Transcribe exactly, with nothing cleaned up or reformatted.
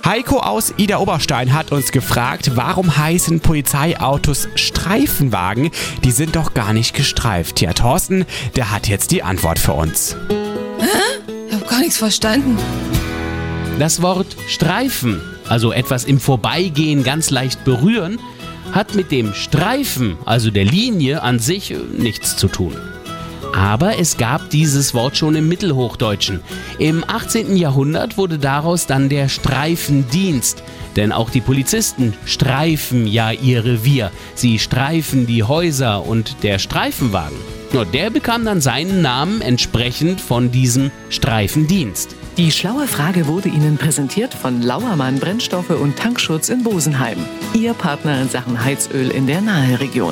Heiko aus Idar-Oberstein hat uns gefragt, warum heißen Polizeiautos Streifenwagen? Die sind doch gar nicht gestreift. Ja, Thorsten, der hat jetzt die Antwort für uns. Hä? Ich hab gar nichts verstanden. Das Wort Streifen, also etwas im Vorbeigehen ganz leicht berühren, hat mit dem Streifen, also der Linie an sich, nichts zu tun. Aber es gab dieses Wort schon im Mittelhochdeutschen. Im achtzehnten Jahrhundert wurde daraus dann der Streifendienst. Denn auch die Polizisten streifen ja ihr Revier. Sie streifen die Häuser und der Streifenwagen, ja, der bekam dann seinen Namen entsprechend von diesem Streifendienst. Die schlaue Frage wurde Ihnen präsentiert von Lauermann Brennstoffe und Tankschutz in Bosenheim. Ihr Partner in Sachen Heizöl in der Naheregion.